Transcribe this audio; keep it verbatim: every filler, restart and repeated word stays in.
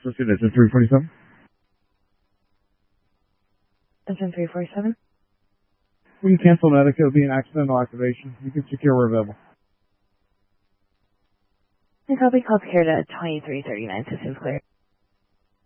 Associate engine three forty-seven. Engine three forty-seven. We can cancel medic. It'll be an accidental activation. You can secure where available. And copy, call secured at twenty-three thirty-nine. Systems clear.